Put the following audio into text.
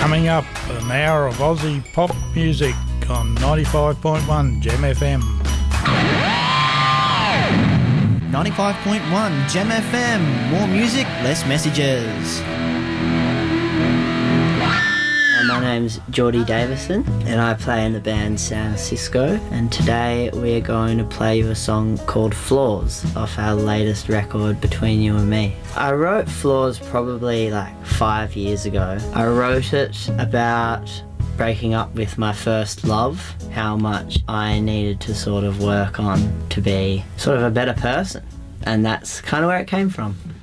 Coming up, an hour of Aussie pop music on 95.1 Gem FM. 95.1 Gem FM. More music, less messages. My name's Geordie Davison and I play in the band San Cisco, and today we're going to play you a song called Flaws off our latest record, Between You and Me. I wrote Flaws probably like 5 years ago. I wrote it about breaking up with my first love, how much I needed to sort of work on to be sort of a better person, and that's kind of where it came from.